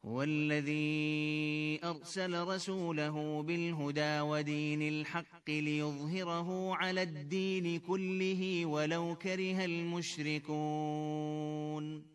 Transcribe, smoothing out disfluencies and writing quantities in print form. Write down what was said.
هو الذي أرسل رسوله بالهدى ودين الحق ليظهره على الدين كله ولو كره المشركون